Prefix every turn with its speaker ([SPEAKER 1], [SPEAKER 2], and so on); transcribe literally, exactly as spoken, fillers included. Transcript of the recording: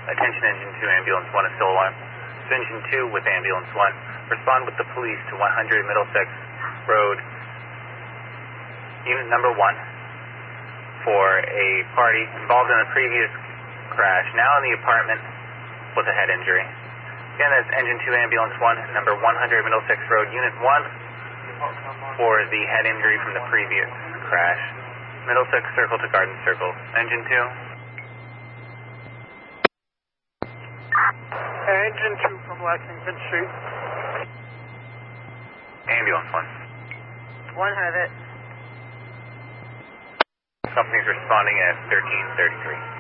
[SPEAKER 1] Attention Engine two, Ambulance one is still alarmed. So Engine two with Ambulance one, respond with the police to one hundred Middlesex Road, Unit number one, for a party involved in a previous crash, now in the apartment with a head injury. Again, that's Engine two, Ambulance one, number one hundred Middlesex Road, Unit one, for the head injury from the previous crash. Middlesex Circle to Garden Circle. Engine two.
[SPEAKER 2] Engine two from Lexington Street.
[SPEAKER 1] Ambulance one.
[SPEAKER 2] One have it.
[SPEAKER 1] Company's responding at thirteen thirty-three.